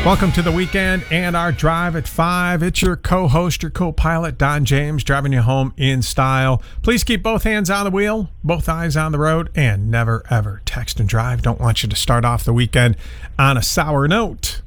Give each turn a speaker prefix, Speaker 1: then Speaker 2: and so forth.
Speaker 1: Welcome to the weekend and our drive at 5. It's your co-host, your co-pilot, Don James, driving you home in style. Please keep both hands on the wheel, both eyes on the road, and never, ever text and drive. Don't want you to start off the weekend on a sour note.